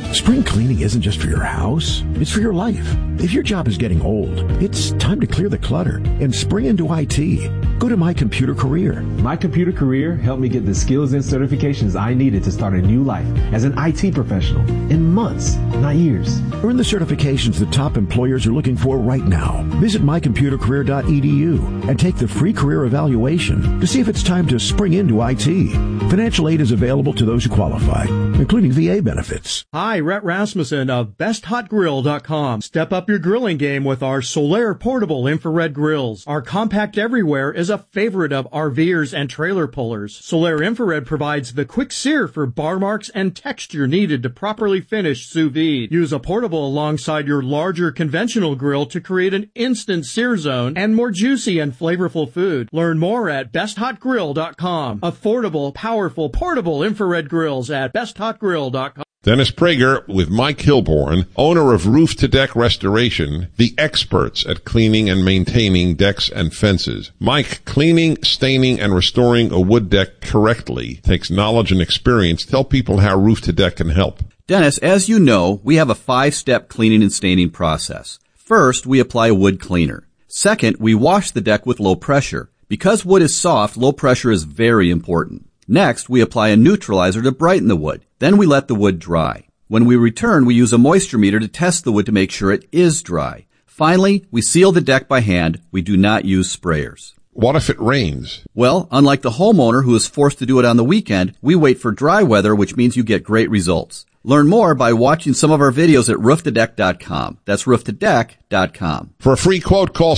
Spring cleaning isn't just for your house, it's for your life. If your job is getting old, it's time to clear the clutter and spring into IT. Go to My Computer Career. My Computer Career helped me get the skills and certifications I needed to start a new life as an IT professional in months, not years. Earn the certifications the top employers are looking for right now. Visit mycomputercareer.edu and take the free career evaluation to see if it's time to spring into IT. Financial aid is available to those who qualify, including VA benefits. Hi, Rhett Rasmussen of BestHotGrill.com. Step up your grilling game with our Solaire portable infrared grills. Our compact everywhere is a favorite of RVers and trailer pullers. Solaire Infrared provides the quick sear for bar marks and texture needed to properly finish sous vide. Use a portable alongside your larger conventional grill to create an instant sear zone and more juicy and flavorful food. Learn more at BestHotGrill.com. Affordable, powerful, portable infrared grills at BestHotGrill.com. Dennis Prager with Mike Hilborn, owner of Roof to Deck Restoration, the experts at cleaning and maintaining decks and fences. Mike, cleaning, staining, and restoring a wood deck correctly takes knowledge and experience. Tell people how Roof to Deck can help. Dennis, as you know, we have a 5-step cleaning and staining process. First, we apply a wood cleaner. Second, we wash the deck with low pressure. Because wood is soft, low pressure is very important. Next, we apply a neutralizer to brighten the wood. Then we let the wood dry. When we return, we use a moisture meter to test the wood to make sure it is dry. Finally, we seal the deck by hand. We do not use sprayers. What if it rains? Well, unlike the homeowner who is forced to do it on the weekend, we wait for dry weather, which means you get great results. Learn more by watching some of our videos at rooftodeck.com. That's rooftodeck.com. For a free quote, call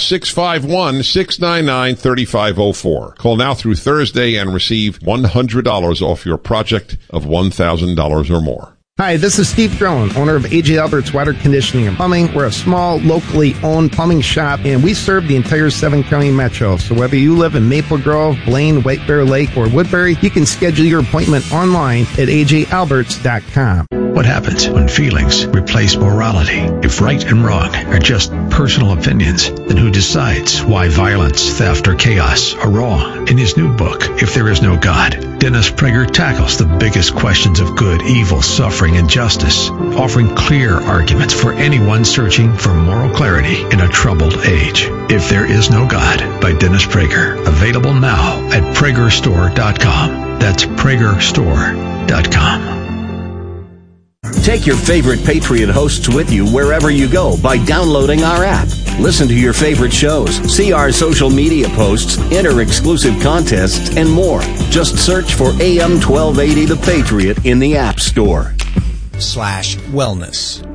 651-699-3504. Call now through Thursday and receive $100 off your project of $1,000 or more. Hi, this is Steve Drone, owner of A.J. Albert's Water Conditioning and Plumbing. We're a small, locally owned plumbing shop, and we serve the entire 7-county metro. So whether you live in Maple Grove, Blaine, White Bear Lake, or Woodbury, you can schedule your appointment online at ajalberts.com. What happens when feelings replace morality? If right and wrong are just personal opinions, then who decides why violence, theft, or chaos are wrong? In his new book, If There Is No God, Dennis Prager tackles the biggest questions of good, evil, suffering, and justice, offering clear arguments for anyone searching for moral clarity in a troubled age. If There Is No God by Dennis Prager. Available now at PragerStore.com. That's PragerStore.com. Take your favorite Patriot hosts with you wherever you go by downloading our app. Listen to your favorite shows, see our social media posts, enter exclusive contests, and more. Just search for AM 1280 The Patriot in the App Store. /wellness.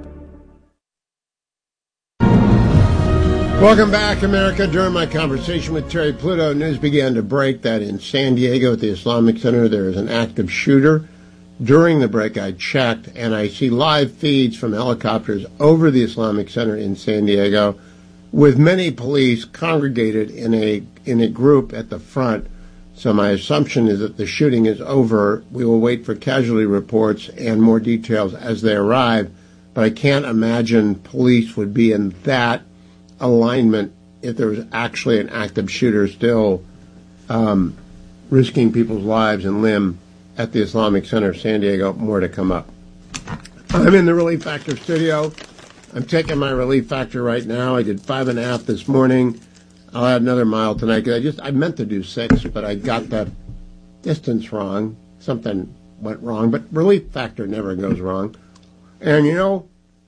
Welcome back, America. During my conversation with Terry Pluto, news began to break that in San Diego at the Islamic Center there is an active shooter. During the break, I checked, and I see live feeds from helicopters over the Islamic Center in San Diego, with many police congregated in a group at the front. So my assumption is that the shooting is over. We will wait for casualty reports and more details as they arrive, but I can't imagine police would be in that alignment if there was actually an active shooter still risking people's lives and limb at the Islamic Center of San Diego. More to come up. I'm in the Relief Factor studio. I'm taking my Relief Factor right now. I did 5.5 this morning. I'll add another mile tonight. I meant to do 6, but I got the distance wrong. Something went wrong, but Relief Factor never goes wrong. And you know,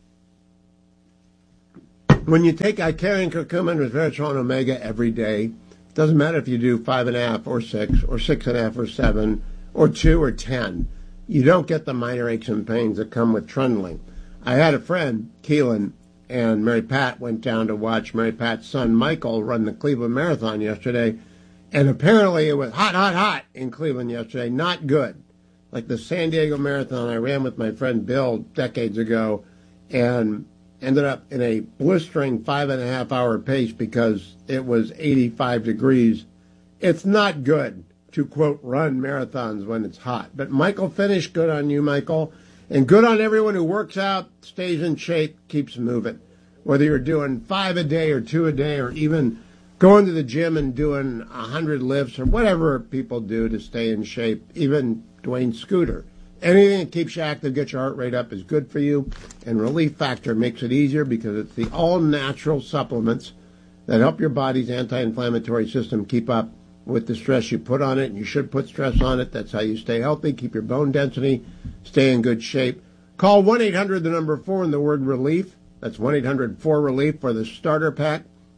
when you take Icarian curcumin, resveratrol, and omega every day, it doesn't matter if you do 5.5 or 6 or 6.5 or 7 or 2 or 10. You don't get the minor aches and pains that come with trundling. I had a friend, Keelan, and Mary Pat went down to watch Mary Pat's son, Michael, run the Cleveland Marathon yesterday, and apparently it was hot in Cleveland yesterday. Not good. Like the San Diego Marathon I ran with my friend Bill decades ago, and ended up in a blistering 5.5-hour pace because it was 85 degrees. It's not good to, quote, run marathons when it's hot. But Michael finished. Good on you, Michael. And good on everyone who works out, stays in shape, keeps moving. Whether you're doing 5 a day or 2 a day or even going to the gym and doing 100 lifts or whatever people do to stay in shape, even Dwayne Scooter. anything that keeps you active, gets your heart rate up, is good for you. And Relief Factor makes it easier because it's the all-natural supplements that help your body's anti-inflammatory system keep up with the stress you put on it. And you should put stress on it. That's how you stay healthy, keep your bone density, stay in good shape. Call 1-800-4 and the word relief. That's 1-800-4-RELIEF for the starter pack.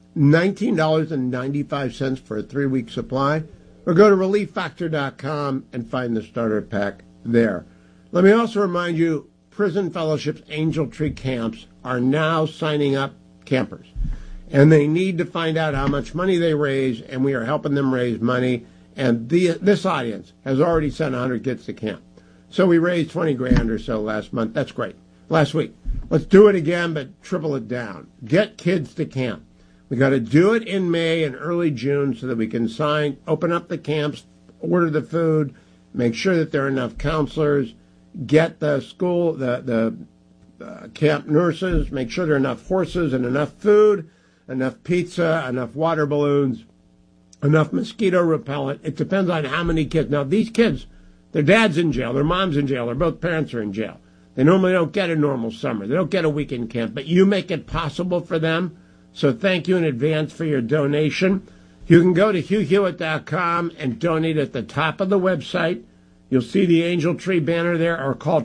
$19.95 for a 3-week supply. Or go to relieffactor.com and find the starter pack there. Let me also remind you, Prison Fellowship's Angel Tree Camps are now signing up campers. And they need to find out how much money they raise, and we are helping them raise money. And this audience has already sent 100 kids to camp. So we raised $20,000 or so last month. That's great. Last week. Let's do it again, but triple it down. Get kids to camp. We got to do it in May and early June so that we can open up the camps, order the food, make sure that there are enough counselors, get the school, the camp nurses, make sure there are enough horses and enough food, enough pizza, enough water balloons, enough mosquito repellent. It depends on how many kids. Now, these kids, their dad's in jail, their mom's in jail, or both parents are in jail. They normally don't get a normal summer. They don't get a weekend camp, but you make it possible for them. So thank you in advance for your donation. You can go to HughHewitt.com and donate at the top of the website. You'll see the Angel Tree banner there, or call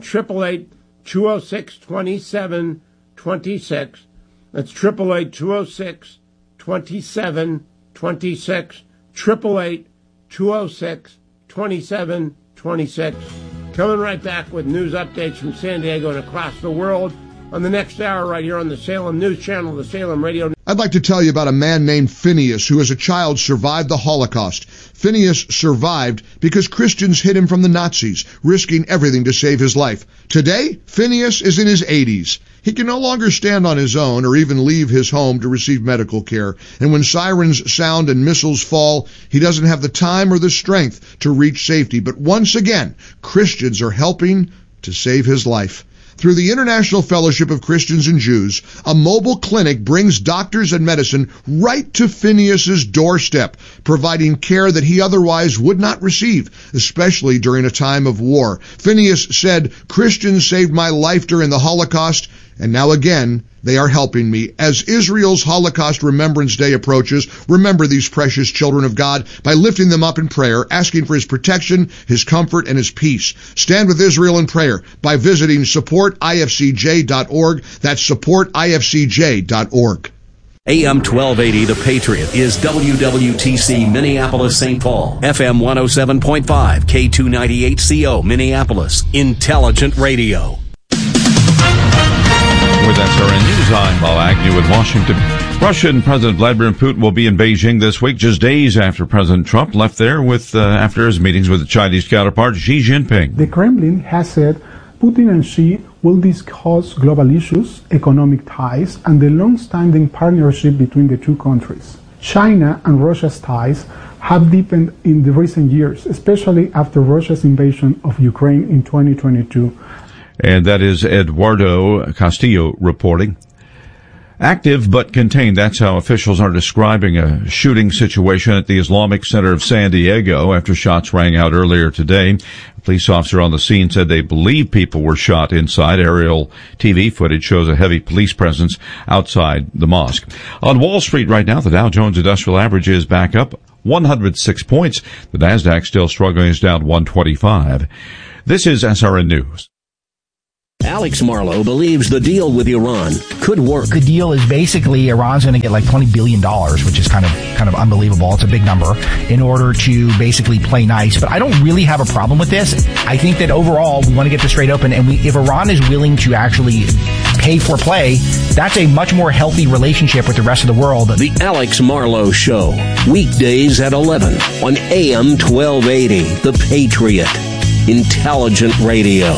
888-206-2726. That's 888-206-2726. 888-206-2726. Coming right back with news updates from San Diego and across the world on the next hour right here on the Salem News Channel, the Salem Radio. I'd like to tell you about a man named Phineas who as a child survived the Holocaust. Phineas survived because Christians hid him from the Nazis, risking everything to save his life. Today, Phineas is in his 80s. He can no longer stand on his own or even leave his home to receive medical care. And when sirens sound and missiles fall, he doesn't have the time or the strength to reach safety. But once again, Christians are helping to save his life. Through the International Fellowship of Christians and Jews, a mobile clinic brings doctors and medicine right to Phineas's doorstep, providing care that he otherwise would not receive, especially during a time of war. Phineas said, "Christians saved my life during the Holocaust, and now again, they are helping me." As Israel's Holocaust Remembrance Day approaches, remember these precious children of God by lifting them up in prayer, asking for His protection, His comfort, and His peace. Stand with Israel in prayer by visiting supportifcj.org. That's supportifcj.org. AM 1280 The Patriot is WWTC Minneapolis St. Paul, FM 107.5, K298CO Minneapolis, Intelligent Radio. With SRN News, I'm Paul Agnew in Washington. Russian President Vladimir Putin will be in Beijing this week, just days after President Trump left there after his meetings with the Chinese counterpart Xi Jinping. The Kremlin has said Putin and Xi will discuss global issues, economic ties, and the long-standing partnership between the two countries. China and Russia's ties have deepened in the recent years, especially after Russia's invasion of Ukraine in 2022. And that is Eduardo Castillo reporting. Active but contained. That's how officials are describing a shooting situation at the Islamic Center of San Diego after shots rang out earlier today. A police officer on the scene said they believe people were shot inside. Aerial TV footage shows a heavy police presence outside the mosque. On Wall Street right now, the Dow Jones Industrial Average is back up 106 points. The Nasdaq still struggling, is down 125. This is SRN News. Alex Marlow believes the deal with Iran could work. The deal is basically Iran's going to get like $20 billion, which is kind of unbelievable. It's a big number in order to basically play nice. But I don't really have a problem with this. I think that overall we want to get this straight open. And if Iran is willing to actually pay for play, that's a much more healthy relationship with the rest of the world. The Alex Marlow Show, weekdays at 11 on AM 1280, The Patriot, Intelligent Radio.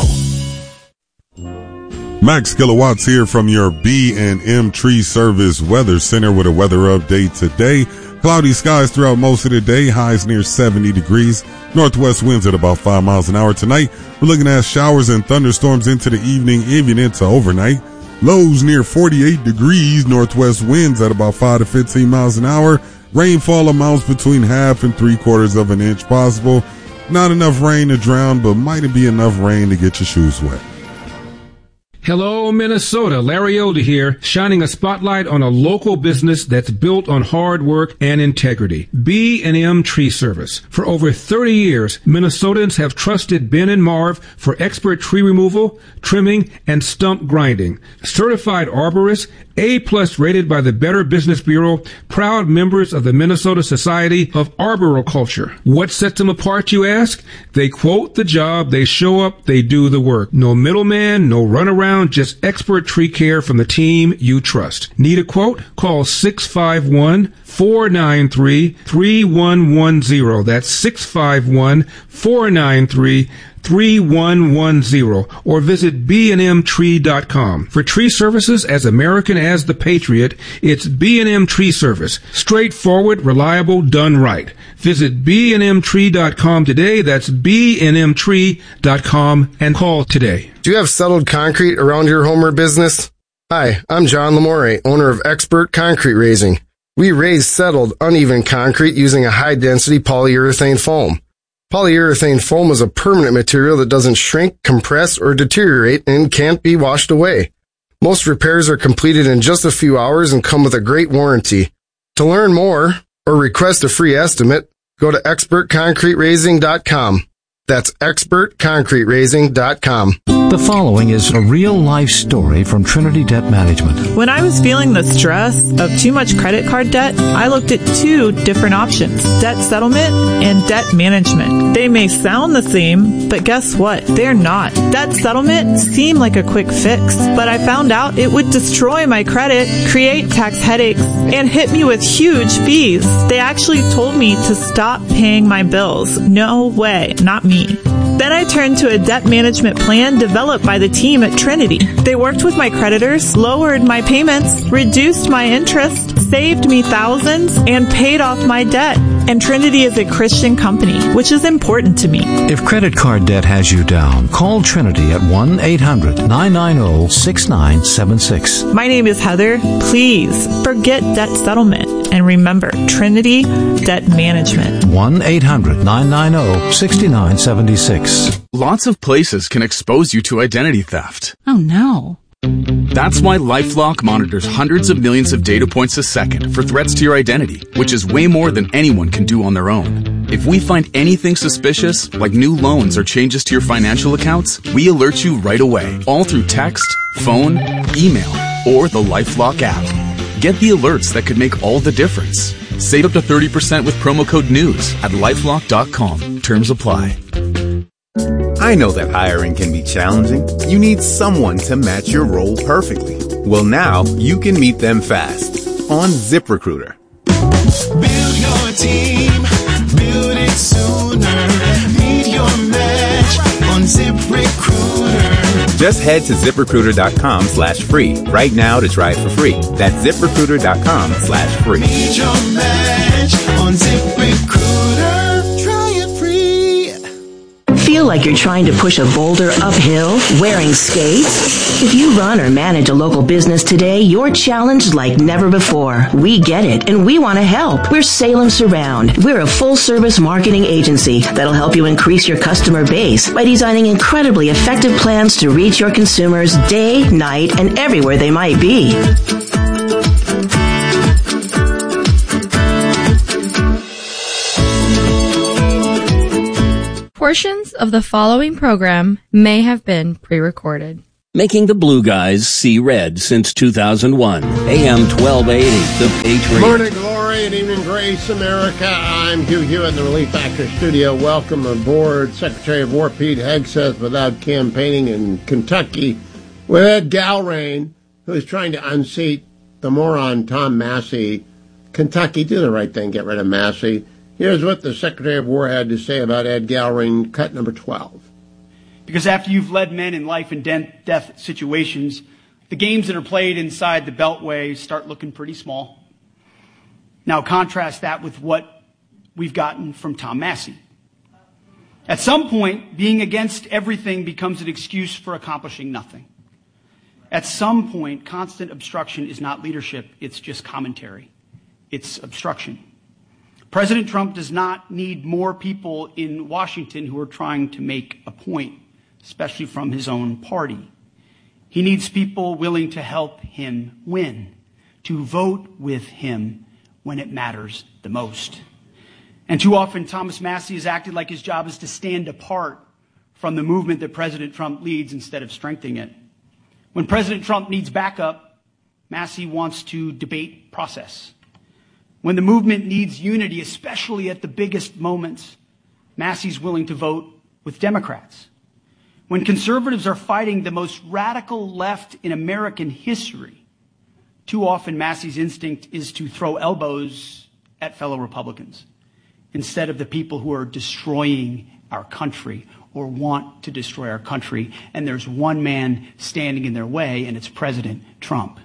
Max Kilowatts here from your B&M Tree Service Weather Center with a weather update today. Cloudy skies throughout most of the day, highs near 70 degrees. Northwest winds at about 5 miles an hour tonight. We're looking at showers and thunderstorms into the evening, even into overnight. Lows near 48 degrees. Northwest winds at about 5 to 15 miles an hour. Rainfall amounts between 1/2 and 3/4 of an inch possible. Not enough rain to drown, but might it be enough rain to get your shoes wet? Hello, Minnesota. Larry Elder here, shining a spotlight on a local business that's built on hard work and integrity. B&M Tree Service. For over 30 years, Minnesotans have trusted Ben and Marv for expert tree removal, trimming, and stump grinding. Certified arborists, A+ rated by the Better Business Bureau, proud members of the Minnesota Society of Arboriculture. What sets them apart, you ask? They quote the job, they show up, they do the work. No middleman, no runaround, just expert tree care from the team you trust. Need a quote? Call 651-493-3110. That's 651-493-3110, or visit bnmtree.com. For tree services as American as the Patriot, it's B&M Tree Service. Straightforward, reliable, done right. Visit bnmtree.com today. That's bnmtree.com, and call today. Do you have settled concrete around your home or business? Hi, I'm John Lamore, owner of Expert Concrete Raising. We raise settled, uneven concrete using a high-density polyurethane foam. Polyurethane foam is a permanent material that doesn't shrink, compress, or deteriorate and can't be washed away. Most repairs are completed in just a few hours and come with a great warranty. To learn more or request a free estimate, go to expertconcreteracing.com. That's expertconcreteracing.com. The following is a real-life story from Trinity Debt Management. When I was feeling the stress of too much credit card debt, I looked at two different options: debt settlement and debt management. They may sound the same, but guess what? They're not. Debt settlement seemed like a quick fix, but I found out it would destroy my credit, create tax headaches, and hit me with huge fees. They actually told me to stop paying my bills. No way, not me. Then I turned to a debt management plan developed by the team at Trinity. They worked with my creditors, lowered my payments, reduced my interest, saved me thousands, and paid off my debt. And Trinity is a Christian company, which is important to me. If credit card debt has you down, call Trinity at 1-800-990-6976. My name is Heather. Please forget debt settlement and remember Trinity Debt Management. 1-800-990-6976. Lots of places can expose you to identity theft. Oh no. That's why LifeLock monitors hundreds of millions of data points a second for threats to your identity, which is way more than anyone can do on their own. If we find anything suspicious, like new loans or changes to your financial accounts, we alert you right away, all through text, phone, email, or the LifeLock app. Get the alerts that could make all the difference. Save up to 30% with promo code NEWS at LifeLock.com. Terms apply. I know that hiring can be challenging. You need someone to match your role perfectly. Well, now you can meet them fast on ZipRecruiter. Build your team, build it sooner. Meet your match on ZipRecruiter. Just head to ZipRecruiter.com/free right now to try it for free. That's ZipRecruiter.com/free. Meet your match on ZipRecruiter. Try it free. Feel like you're trying to push a boulder uphill wearing skates? If you run or manage a local business today, you're challenged like never before. We get it, and we want to help. We're Salem Surround. We're a full-service marketing agency that'll help you increase your customer base by designing incredibly effective plans to reach your consumers day, night, and everywhere they might be. Portions of the following program may have been pre-recorded. Making the blue guys see red since 2001. AM 1280, The Patriot. Morning glory and evening grace, America. I'm Hugh Hewitt in the Relief Factor studio. Welcome aboard. Secretary of War Pete Hegseth without campaigning in Kentucky with Ed Galrain, who is trying to unseat the moron Tom Massey. Kentucky, do the right thing, get rid of Massey. Here's what the Secretary of War had to say about Ed Galrain, cut number 12. Because after you've led men in life and death situations, the games that are played inside the Beltway start looking pretty small. Now contrast that with what we've gotten from Tom Massey. At some point, being against everything becomes an excuse for accomplishing nothing. At some point, constant obstruction is not leadership, it's just commentary. It's obstruction. President Trump does not need more people in Washington who are trying to make a point, especially from his own party. He needs people willing to help him win, to vote with him when it matters the most. And too often, Thomas Massie has acted like his job is to stand apart from the movement that President Trump leads instead of strengthening it. When President Trump needs backup, Massie wants to debate process. When the movement needs unity, especially at the biggest moments, Massie's willing to vote with Democrats. When conservatives are fighting the most radical left in American history, too often Massie's instinct is to throw elbows at fellow Republicans instead of the people who are destroying our country or want to destroy our country. And there's one man standing in their way, and it's President Trump.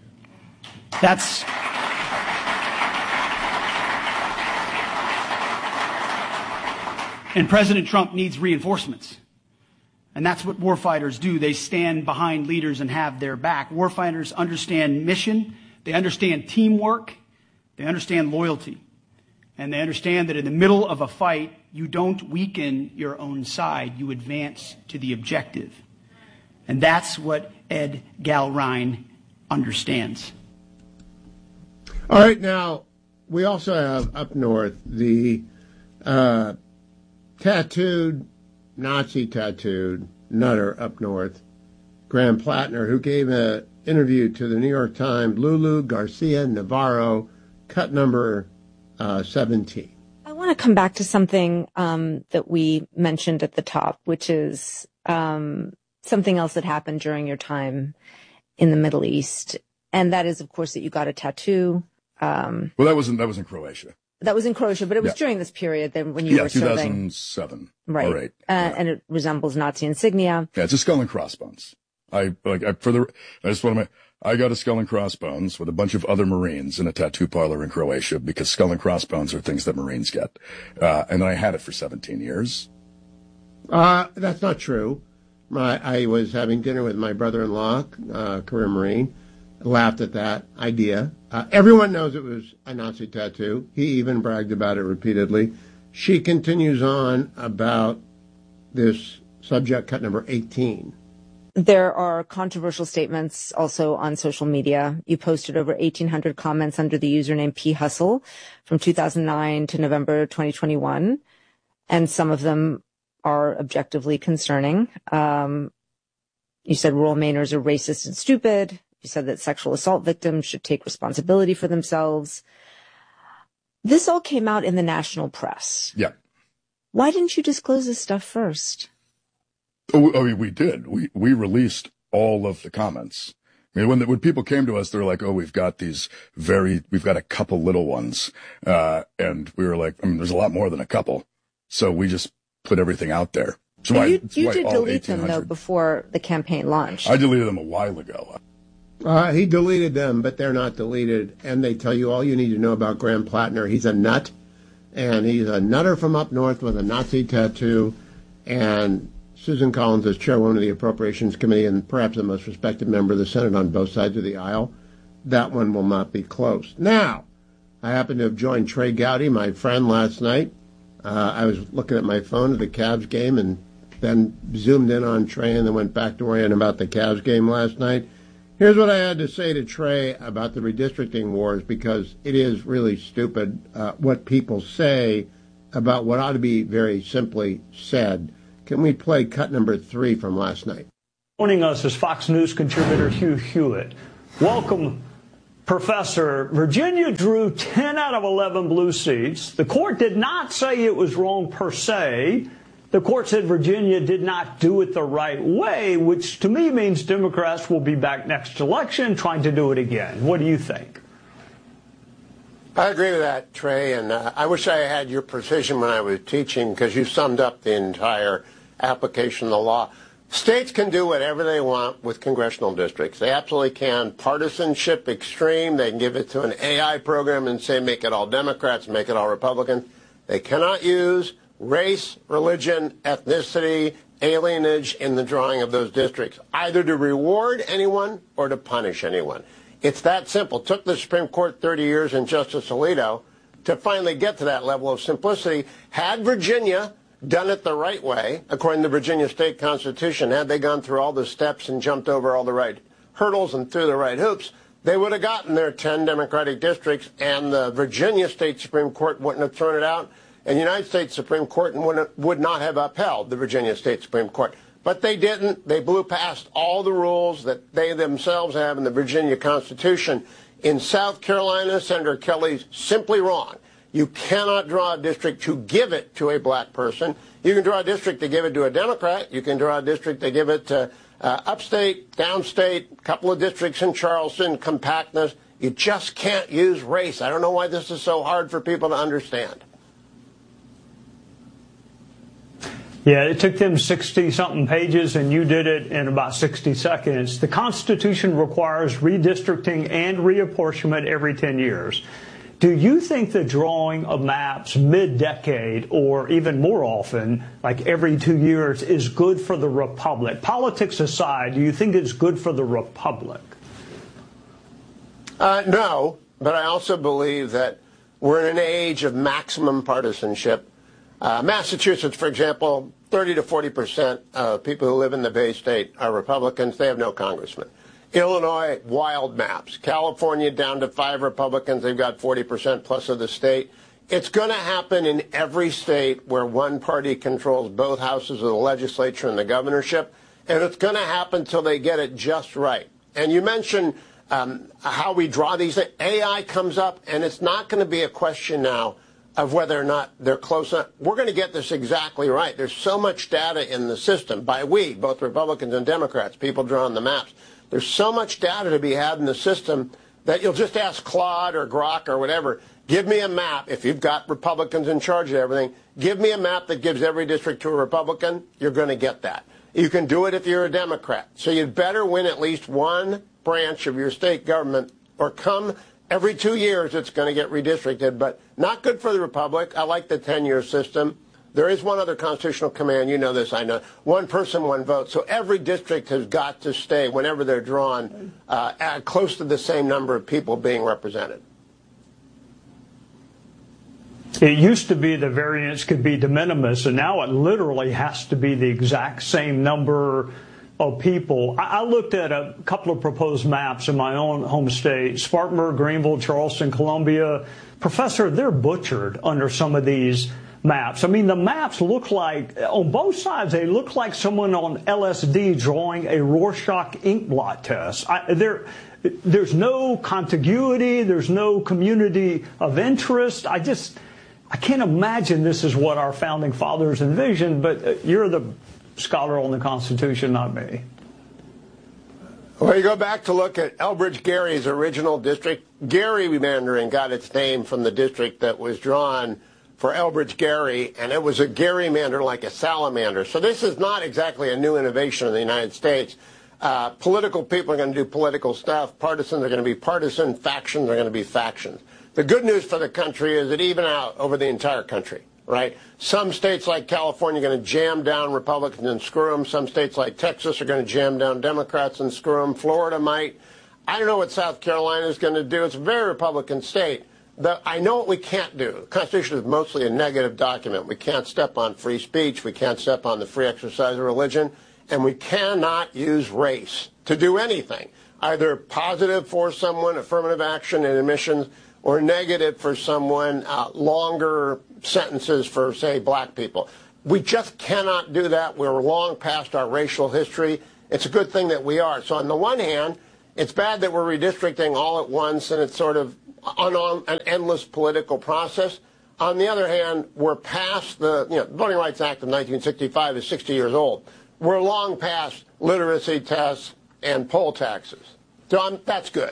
And President Trump needs reinforcements. And that's what warfighters do. They stand behind leaders and have their back. Warfighters understand mission. They understand teamwork. They understand loyalty. And they understand that in the middle of a fight, you don't weaken your own side. You advance to the objective. And that's what Ed Galrine understands. All right, now, we also have up north the Nazi-tattooed nutter up north, Graham Plattner, who gave an interview to the New York Times, Lulu Garcia Navarro, cut number 17. I want to come back to something that we mentioned at the top, which is something else that happened during your time in the Middle East. And that is, of course, that you got a tattoo. Well, that was in Croatia. That was in Croatia, but it was during this period then when you were serving. 2007. Right. Or 8. And it resembles Nazi insignia. Yeah, it's a skull and crossbones. I got a skull and crossbones with a bunch of other Marines in a tattoo parlor in Croatia because skull and crossbones are things that Marines get. And I had it for 17 years. That's not true. I was having dinner with my brother-in-law, career Marine. Laughed at that idea. Everyone knows it was a Nazi tattoo. He even bragged about it repeatedly. She continues on about this subject, cut number 18. There are controversial statements also on social media. You posted over 1,800 comments under the username P. Hustle from 2009 to November 2021, and some of them are objectively concerning. You said rural Mainers are racist and stupid. You said that sexual assault victims should take responsibility for themselves. This all came out in the national press. Yeah. Why didn't you disclose this stuff first? Oh, I mean, we did. We released all of the comments. I mean, when people came to us, they're like, "Oh, we've got a couple little ones," and we were like, "I mean, there's a lot more than a couple." So we just put everything out there. So you did delete them though before the campaign launched. I deleted them a while ago. He deleted them, but they're not deleted. And they tell you all you need to know about Graham Plattner. He's a nut, and he's a nutter from up north with a Nazi tattoo. And Susan Collins is chairwoman of the Appropriations Committee and perhaps the most respected member of the Senate on both sides of the aisle. That one will not be close. Now, I happen to have joined Trey Gowdy, my friend, last night. I was looking at my phone at the Cavs game and then zoomed in on Trey and then went back to worrying about the Cavs game last night. Here's what I had to say to Trey about the redistricting wars, because it is really stupid what people say about what ought to be very simply said. Can we play cut number 3 from last night? Joining us is Fox News contributor Hugh Hewitt. Welcome, Professor. Virginia drew 10 out of 11 blue seats. The court did not say it was wrong per se. The court said Virginia did not do it the right way, which to me means Democrats will be back next election trying to do it again. What do you think? I agree with that, Trey, and I wish I had your precision when I was teaching, because you summed up the entire application of the law. States can do whatever they want with congressional districts. They absolutely can. Partisanship extreme. They can give it to an AI program and say make it all Democrats, make it all Republicans. They cannot use race, religion, ethnicity, alienage in the drawing of those districts, either to reward anyone or to punish anyone. It's that simple. It took the Supreme Court 30 years and Justice Alito to finally get to that level of simplicity. Had Virginia done it the right way, according to the Virginia State Constitution, had they gone through all the steps and jumped over all the right hurdles and through the right hoops, they would have gotten their 10 Democratic districts, and the Virginia State Supreme Court wouldn't have thrown it out, and the United States Supreme Court would not have upheld the Virginia State Supreme Court. But they didn't. They blew past all the rules that they themselves have in the Virginia Constitution. In South Carolina, Senator Kelly's simply wrong. You cannot draw a district to give it to a black person. You can draw a district to give it to a Democrat. You can draw a district to give it to upstate, downstate, a couple of districts in Charleston, compactness. You just can't use race. I don't know why this is so hard for people to understand. Yeah, it took them 60-something pages, and you did it in about 60 seconds. The Constitution requires redistricting and reapportionment every 10 years. Do you think the drawing of maps mid-decade or even more often, like every 2 years, is good for the Republic? Politics aside, do you think it's good for the Republic? No, but I also believe that we're in an age of maximum partisanship. Massachusetts, for example, 30 to 40% of people who live in the Bay State are Republicans. They have no congressman. Illinois, wild maps. California, down to 5 Republicans. They've got 40% plus of the state. It's going to happen in every state where one party controls both houses of the legislature and the governorship, and it's going to happen till they get it just right. And you mentioned how we draw these things. AI comes up, and it's not going to be a question now of whether or not they're close enough. We're going to get this exactly right. There's so much data in the system by we, both Republicans and Democrats, people drawing the maps. There's so much data to be had in the system that you'll just ask Claude or Grok or whatever, give me a map. If you've got Republicans in charge of everything, give me a map that gives every district to a Republican. You're going to get that. You can do it if you're a Democrat. So you'd better win at least one branch of your state government, or come every 2 years it's going to get redistricted, but not good for the Republic. I like the 10-year system. There is one other constitutional command. You know this, I know. One person, one vote. So every district has got to stay, whenever they're drawn, at close to the same number of people being represented. It used to be the variance could be de minimis, and now it literally has to be the exact same number of people. I looked at a couple of proposed maps in my own home state, Spartanburg, Greenville, Charleston, Columbia. Professor, they're butchered under some of these maps. I mean, the maps look like, on both sides, they look like someone on LSD drawing a Rorschach ink blot test. There's no contiguity. There's no community of interest. I can't imagine this is what our founding fathers envisioned, but you're the scholar on the Constitution, not me. Well, you go back to look at Elbridge Gerry's original district. Gerrymandering got its name from the district that was drawn for Elbridge Gerry, and it was a gerrymander like a salamander. So this is not exactly a new innovation in the United States. Political people are going to do political stuff. Partisans are going to be partisan. Factions are going to be factions. The good news for the country is it even out over the entire country, right? Some states like California are going to jam down Republicans and screw them. Some states like Texas are going to jam down Democrats and screw them. Florida might. I don't know what South Carolina is going to do. It's a very Republican state. I know what we can't do. The Constitution is mostly a negative document. We can't step on free speech. We can't step on the free exercise of religion. And we cannot use race to do anything, either positive for someone, affirmative action and admissions, or negative for someone, longer sentences for, say, black people. We just cannot do that. We're long past our racial history. It's a good thing that we are. So on the one hand, it's bad that we're redistricting all at once, and it's sort of an endless political process. On the other hand, we're past the Voting Rights Act of 1965 is 60 years old. We're long past literacy tests and poll taxes. So that's good.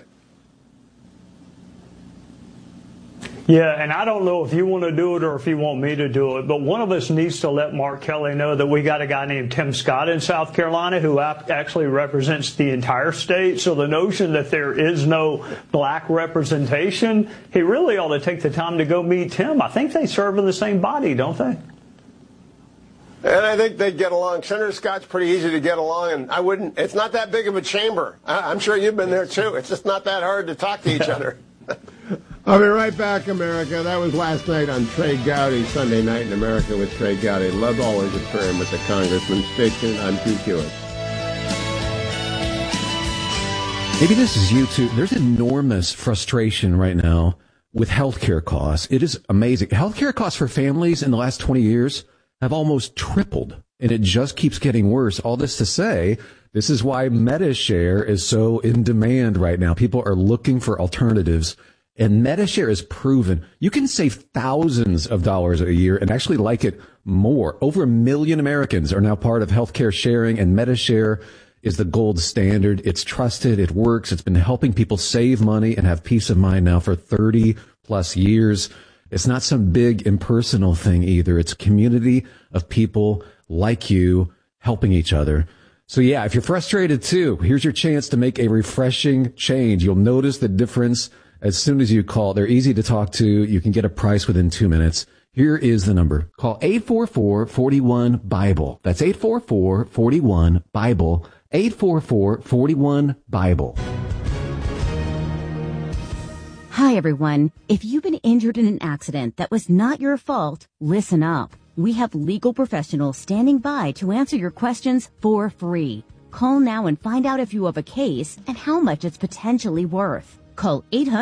Yeah, and I don't know if you want to do it or if you want me to do it, but one of us needs to let Mark Kelly know that we got a guy named Tim Scott in South Carolina who actually represents the entire state. So the notion that there is no black representation, he really ought to take the time to go meet Tim. I think they serve in the same body, don't they? And I think they'd get along. Senator Scott's pretty easy to get along, and it's not that big of a chamber. I'm sure you've been there too. It's just not that hard to talk to each other. I'll be right back, America. That was last night on Trey Gowdy, Sunday Night in America with Trey Gowdy. Love always occurring with the Congressman. Stay tuned. I'm Hugh Hewitt. Maybe this is you too. There's enormous frustration right now with healthcare costs. It is amazing. Healthcare costs for families in the last 20 years have almost tripled, and it just keeps getting worse. All this to say, this is why MediShare is so in demand right now. People are looking for alternatives, and MediShare is proven. You can save thousands of dollars a year and actually like it more. Over 1 million Americans are now part of healthcare sharing, and MediShare is the gold standard. It's trusted. It works. It's been helping people save money and have peace of mind now for 30 plus years. It's not some big impersonal thing either. It's a community of people like you helping each other. So yeah, if you're frustrated too, here's your chance to make a refreshing change. You'll notice the difference as soon as you call. They're easy to talk to. You can get a price within 2 minutes. Here is the number. Call 844-41-BIBLE. That's 844-41-BIBLE. 844-41-BIBLE. Hi, everyone. If you've been injured in an accident that was not your fault, listen up. We have legal professionals standing by to answer your questions for free. Call now and find out if you have a case and how much it's potentially worth. Call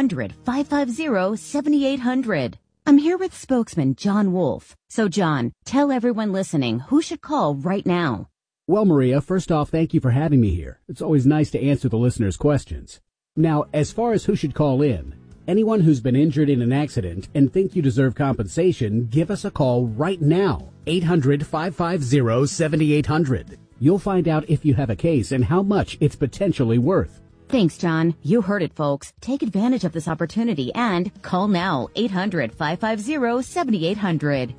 800-550-7800. I'm here with spokesman John Wolf. So, John, tell everyone listening who should call right now. Well, Maria, first off, thank you for having me here. It's always nice to answer the listeners' questions. Now, as far as who should call in, anyone who's been injured in an accident and think you deserve compensation, give us a call right now. 800-550-7800. You'll find out if you have a case and how much it's potentially worth. Thanks, John. You heard it, folks. Take advantage of this opportunity and call now. 800-550-7800.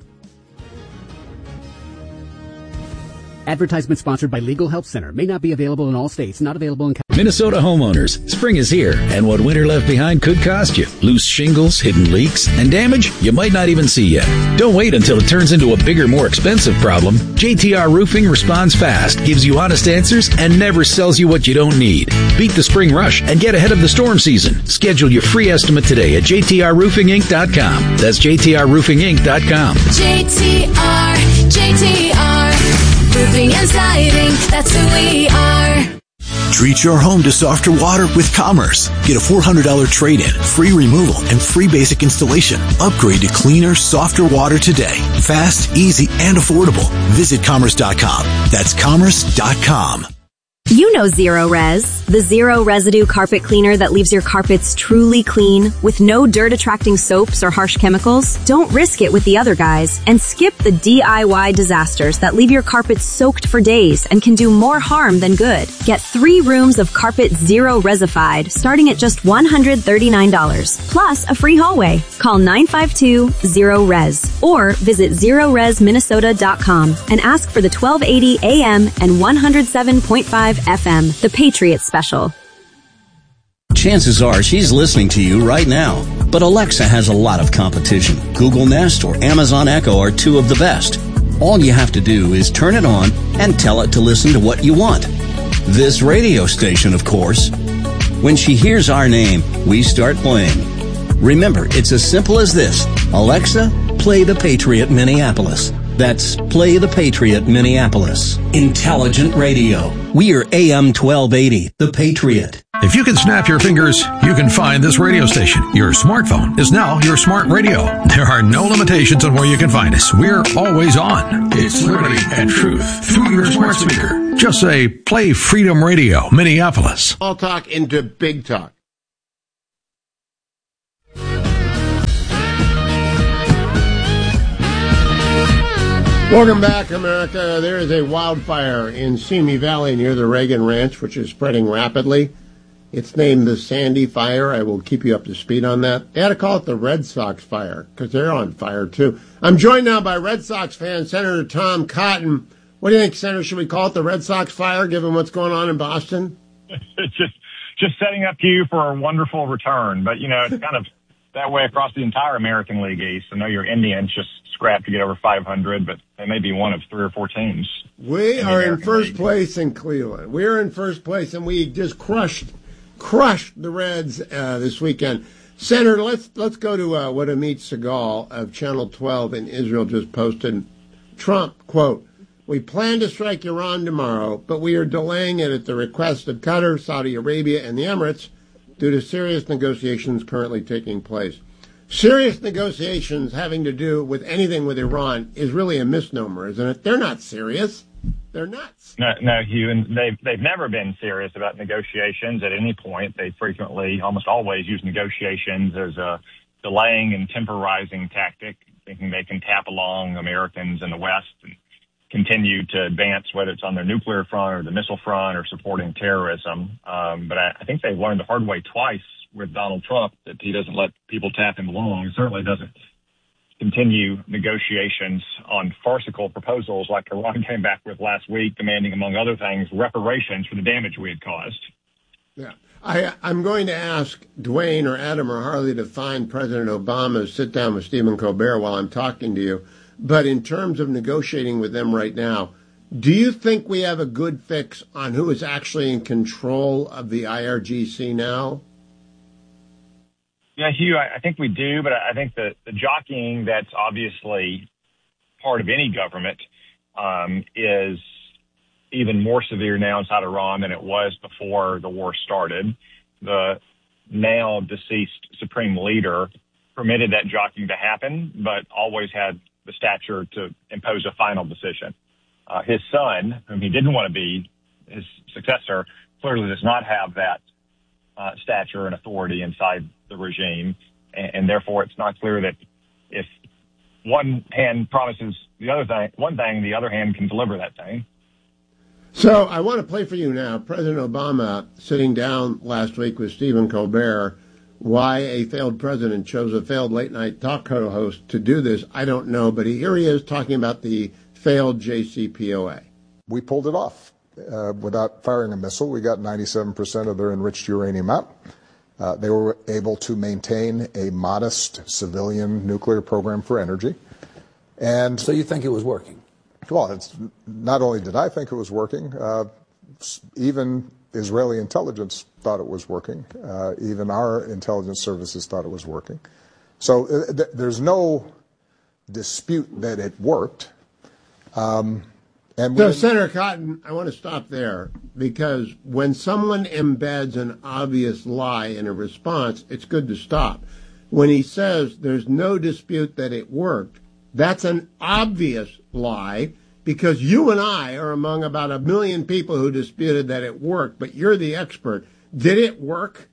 Advertisement sponsored by Legal Help Center. May not be available in all states. Not available in Minnesota homeowners, spring is here, and what winter left behind could cost you. Loose shingles, hidden leaks, and damage you might not even see yet. Don't wait until it turns into a bigger, more expensive problem. JTR Roofing responds fast, gives you honest answers, and never sells you what you don't need. Beat the spring rush and get ahead of the storm season. Schedule your free estimate today at jtrroofinginc.com. That's jtrroofinginc.com. JTR, roofing and siding, that's who we are. Treat your home to softer water with Commerce. Get a $400 trade-in, free removal, and free basic installation. Upgrade to cleaner, softer water today. Fast, easy, and affordable. Visit Commerce.com. That's Commerce.com. You know Zero Res, the zero residue carpet cleaner that leaves your carpets truly clean with no dirt attracting soaps or harsh chemicals. Don't risk it with the other guys and skip the DIY disasters that leave your carpets soaked for days and can do more harm than good. Get 3 rooms of carpet Zero Resified starting at just $139 plus a free hallway. Call 952-ZERO-RES or visit ZeroResMinnesota.com and ask for the 1280 AM and 107.5 FM, the Patriot Special. Chances are she's listening to you right now. But Alexa has a lot of competition. Google Nest or Amazon Echo are 2 of the best. All you have to do is turn it on and tell it to listen to what you want. This radio station, of course. When she hears our name, we start playing. Remember, it's as simple as this. Alexa, play the Patriot Minneapolis. That's Play the Patriot Minneapolis. Intelligent radio. We are AM 1280, The Patriot. If you can snap your fingers, you can find this radio station. Your smartphone is now your smart radio. There are no limitations on where you can find us. We're always on. It's liberty and truth through your smart speaker. Just say, play Freedom Radio, Minneapolis. All talk into big talk. Welcome back, America. There is a wildfire in Simi Valley near the Reagan Ranch, which is spreading rapidly. It's named the Sandy Fire. I will keep you up to speed on that. They had to call it the Red Sox Fire because they're on fire, too. I'm joined now by Red Sox fan Senator Tom Cotton. What do you think, Senator? Should we call it the Red Sox Fire, given what's going on in Boston? Just setting up to you for a wonderful return. But, you know, it's kind of that way across the entire American League East. I know your Indians just scrapped to get over 500, but they may be one of 3 or 4 teams. We are in first place in Cleveland. We're in first place, and we just crushed the Reds this weekend. Senator, let's go to what Amit Segal of Channel 12 in Israel just posted. Trump, quote, "We plan to strike Iran tomorrow, but we are delaying it at the request of Qatar, Saudi Arabia, and the Emirates due to serious negotiations currently taking place." Serious negotiations having to do with anything with Iran is really a misnomer, isn't it? They're not serious. They're nuts. No, Hugh, and they've never been serious about negotiations at any point. They frequently, almost always, use negotiations as a delaying and temporizing tactic, thinking they can tap along Americans in the West and continue to advance, whether it's on their nuclear front or the missile front or supporting terrorism. But I think they've learned the hard way twice with Donald Trump that he doesn't let people tap him along. He certainly doesn't continue negotiations on farcical proposals like Iran came back with last week, demanding, among other things, reparations for the damage we had caused. Yeah. I'm going to ask Dwayne or Adam or Harley to find President Obama, sit down with Stephen Colbert while I'm talking to you. But in terms of negotiating with them right now, do you think we have a good fix on who is actually in control of the IRGC now? Yeah, Hugh, I think we do, but I think the jockeying that's obviously part of any government is even more severe now inside Iran than it was before the war started. The now deceased supreme leader permitted that jockeying to happen, but always had the stature to impose a final decision. His son, whom he didn't want to be his successor, clearly does not have that stature and authority inside the regime, and therefore it's not clear that if one hand promises one thing, the other hand can deliver that thing. So I want to play for you now President Obama sitting down last week with Stephen Colbert. Why a failed president chose a failed late-night talk show host to do this, I don't know, but here he is talking about the failed JCPOA. We pulled it off. Without firing a missile, we got 97% of their enriched uranium out. They were able to maintain a modest civilian nuclear program for energy. And so you think it was working? Well, not only did I think it was working, even Israeli intelligence thought it was working. Even our intelligence services thought it was working. So there's no dispute that it worked. So, Senator Cotton, I want to stop there because when someone embeds an obvious lie in a response, it's good to stop. When he says there's no dispute that it worked, that's an obvious lie because you and I are among about 1 million people who disputed that it worked, but you're the expert. Did it work?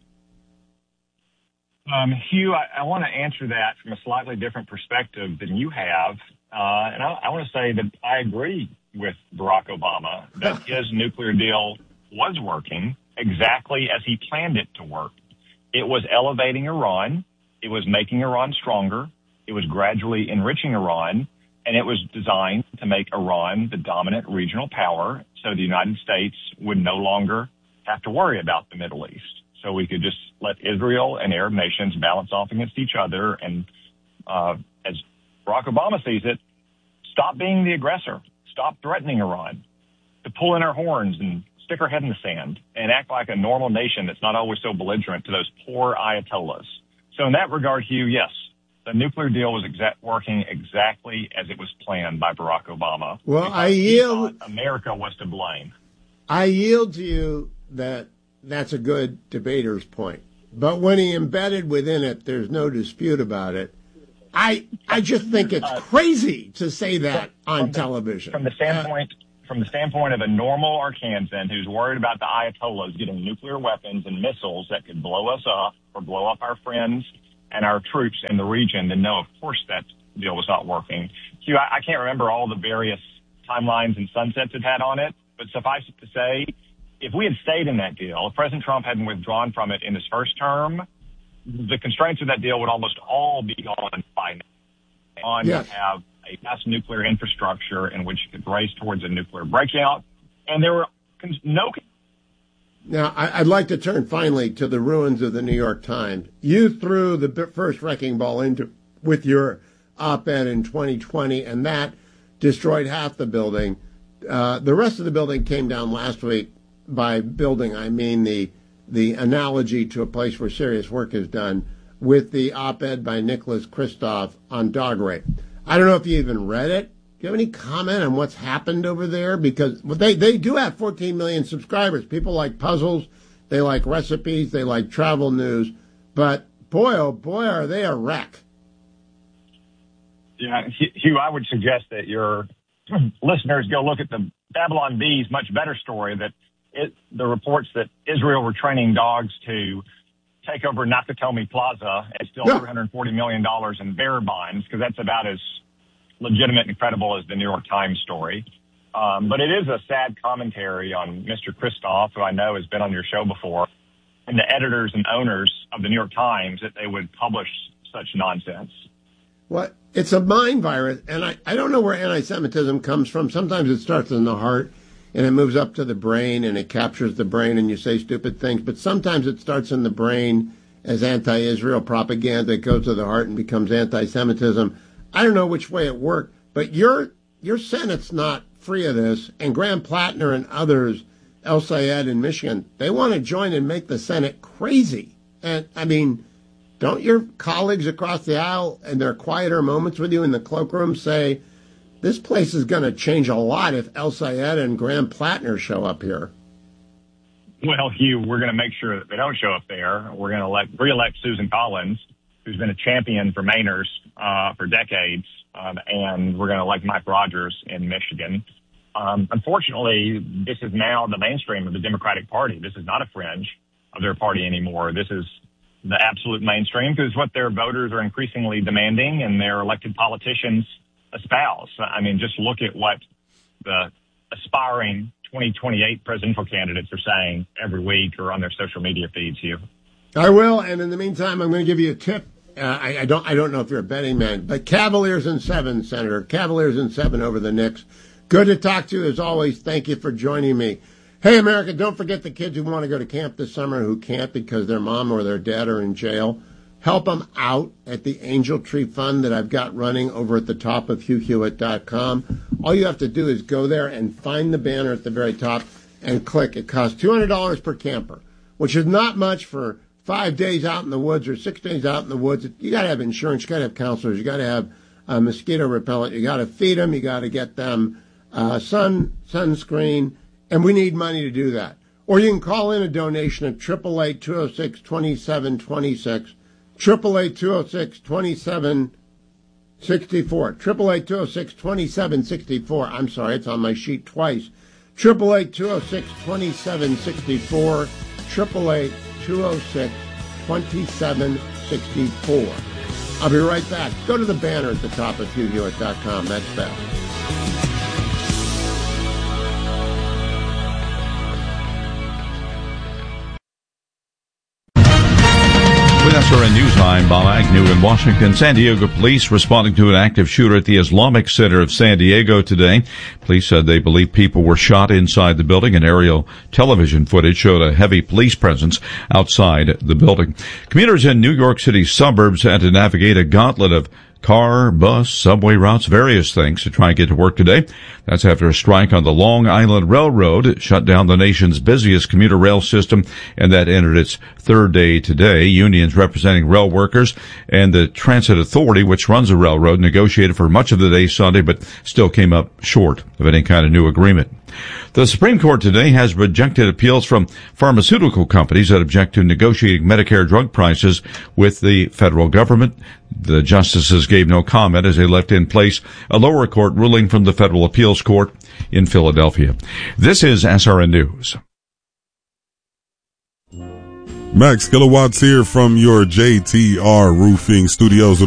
Hugh, I want to answer that from a slightly different perspective than you have. And I want to say that I agree with Barack Obama that his nuclear deal was working exactly as he planned it to work. It was elevating Iran. It was making Iran stronger. It was gradually enriching Iran. And it was designed to make Iran the dominant regional power so the United States would no longer have to worry about the Middle East. So we could just let Israel and Arab nations balance off against each other and, as Barack Obama sees it, stop being the aggressor, stop threatening Iran, to pull in our horns and stick our head in the sand and act like a normal nation that's not always so belligerent to those poor Ayatollahs. So in that regard, Hugh, yes, the nuclear deal was working exactly as it was planned by Barack Obama. Well, I yield. America was to blame. I yield to you that that's a good debater's point. But when he embedded within it, there's no dispute about it. I just think it's crazy to say that on television. From the standpoint of a normal Arkansan who's worried about the Ayatollahs getting nuclear weapons and missiles that could blow us up or blow up our friends and our troops in the region, then no, of course that deal was not working. Hugh, I can't remember all the various timelines and sunsets it had on it, but suffice it to say, if we had stayed in that deal, if President Trump hadn't withdrawn from it in his first term, the constraints of that deal would almost all be gone by now. Yes. Would have a vast nuclear infrastructure in which it could race towards a nuclear breakout, and there were no. Now, I'd like to turn finally to the ruins of the New York Times. You threw the first wrecking ball into with your op-ed in 2020, and that destroyed half the building. The rest of the building came down last week. By building, I mean the the analogy to a place where serious work is done with the op-ed by Nicholas Kristof on dog rape. I don't know if you even read it. Do you have any comment on what's happened over there? Because they do have 14 million subscribers. People like puzzles. They like recipes. They like travel news. But boy, oh boy, are they a wreck. Yeah, Hugh, I would suggest that your listeners go look at the Babylon Bee's much better story, that the reports that Israel were training dogs to take over Nakatomi Plaza and steal $340 million in bearer bonds, because that's about as legitimate and credible as the New York Times story. But it is a sad commentary on Mr. Kristof, who I know has been on your show before, and the editors and owners of the New York Times, that they would publish such nonsense. Well, it's a mind virus, and I don't know where anti-Semitism comes from. Sometimes it starts in the heart, and it moves up to the brain, and it captures the brain, and you say stupid things. But sometimes it starts in the brain as anti-Israel propaganda. It goes to the heart and becomes anti-Semitism. I don't know which way it worked, but your Senate's not free of this, and Graham Plattner and others, El Sayed in Michigan, they want to join and make the Senate crazy. And, I mean, don't your colleagues across the aisle in their quieter moments with you in the cloakroom say, this place is going to change a lot if El Sayed and Graham Plattner show up here? Well, Hugh, we're going to make sure that they don't show up there. We're going to re-elect Susan Collins, who's been a champion for Mainers for decades, and we're going to elect Mike Rogers in Michigan. Unfortunately, this is now the mainstream of the Democratic Party. This is not a fringe of their party anymore. This is the absolute mainstream, because what their voters are increasingly demanding and their elected politicians espouse. I mean, just look at what the aspiring 2028 presidential candidates are saying every week or on their social media feeds, Hugh. I will, and in the meantime, I'm going to give you a tip. I don't know if you're a betting man, but Cavaliers in 7, Senator. Cavaliers in 7 over the Knicks. Good to talk to you as always. Thank you for joining me. Hey, America, don't forget the kids who want to go to camp this summer who can't because their mom or their dad are in jail. Help them out at the Angel Tree Fund that I've got running over at the top of HughHewitt.com. All you have to do is go there and find the banner at the very top and click. It costs $200 per camper, which is not much for 5 days out in the woods or 6 days out in the woods. You got to have insurance. You got to have counselors. You got to have mosquito repellent. You got to feed them. You got to get them sunscreen. And we need money to do that. Or you can call in a donation at 888-206-2726, 888-206-2764, 888-206-2764. I'm sorry, it's on my sheet twice. 888-206-2764, 888-206-2764. I'll be right back. Go to the banner at the top of HughHewitt.com. That's Beth. With SRN Newsline, Bob Agnew in Washington. San Diego police responding to an active shooter at the Islamic Center of San Diego today. Police said they believe people were shot inside the building, and aerial television footage showed a heavy police presence outside the building. Commuters in New York City suburbs had to navigate a gauntlet of car, bus, subway routes, various things to try and get to work today. That's after a strike on the Long Island Railroad. It shut down the nation's busiest commuter rail system, and that entered its third day today. Unions representing rail workers and the Transit Authority, which runs the railroad, negotiated for much of the day Sunday, but still came up short of any kind of new agreement. The Supreme Court today has rejected appeals from pharmaceutical companies that object to negotiating Medicare drug prices with the federal government. The justices gave no comment as they left in place a lower court ruling from the Federal Appeals Court in Philadelphia. This is SRN News. Max Kilowatts here from your JTR Roofing Studios.